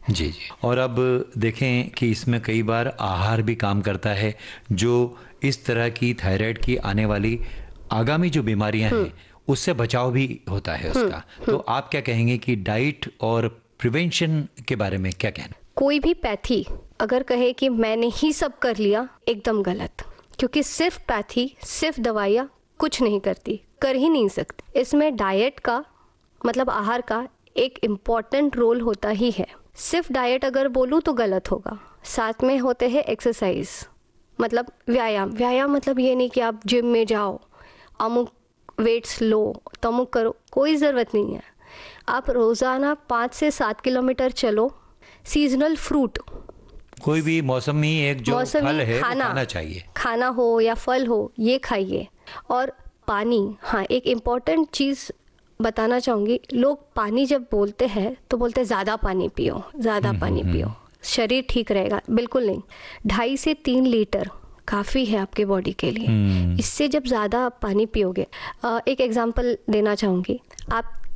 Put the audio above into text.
जी जी। और अब देखें कि इसमें कई बार आहार भी काम करता है, जो इस तरह की थायराइड की आने वाली आगामी जो बीमारियां हैं उससे बचाव भी होता है उसका। तो आप क्या कहेंगे कि डाइट और प्रिवेंशन के बारे में क्या कहना? कोई भी पैथी अगर कहे कि मैंने ही सब कर लिया, एकदम गलत। क्योंकि सिर्फ पैथी, सिर्फ दवाइयाँ कुछ नहीं करती, कर ही नहीं सकती। इसमें डाइट का मतलब आहार का एक इम्पॉर्टेंट रोल होता ही है। सिर्फ डाइट अगर बोलूँ तो गलत होगा। साथ में होते हैं एक्सरसाइज, मतलब व्यायाम। व्यायाम मतलब ये नहीं कि आप जिम में जाओ, अमुक वेट्स लो, तमुक करो, कोई ज़रूरत नहीं है। आप रोज़ाना 5 से 7 किलोमीटर चलो। सीजनल फ्रूट, कोई भी मौसमी एक जो फल है वो खाना चाहिए, खाना हो या फल हो, ये खाइए। और पानी, हाँ एक इम्पॉर्टेंट चीज़ बताना चाहूँगी। लोग पानी जब बोलते हैं तो बोलते हैं ज़्यादा पानी पियो, ज़्यादा पानी पियो, शरीर ठीक रहेगा। बिल्कुल नहीं। 2.5 से 3 लीटर काफ़ी है आपके बॉडी के लिए। इससे जब ज़्यादा आप पानी पियोगे, एक एग्जांपल देना चाहूँगी। आप